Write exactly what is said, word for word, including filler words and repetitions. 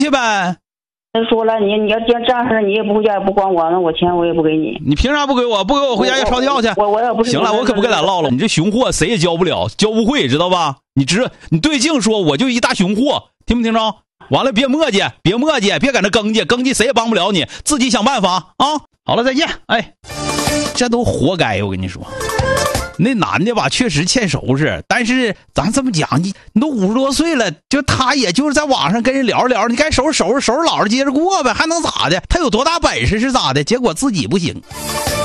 去呗。 他说了，你你要这样式，你也不回家，也不管我，那我钱我也不给你。 你凭啥不给我？不给我回家要抄掉去。 我我要不是行了，我可不跟咱唠了。你这熊货谁也教不了，教不会，知道吧？你知你对镜说，我就一大熊货，听没听着？完了，别磨叽，别磨叽，别搁那更叽更叽，谁也帮不了你，自己想办法啊！好了，再见。哎，这都活该，我跟你说。那男的吧，确实欠收拾，但是咱这么讲，你你都五十多岁了，就他也就是在网上跟人聊着聊着，你该收拾收拾收拾，老实接着过呗，还能咋的？他有多大本事是咋的？结果自己不行。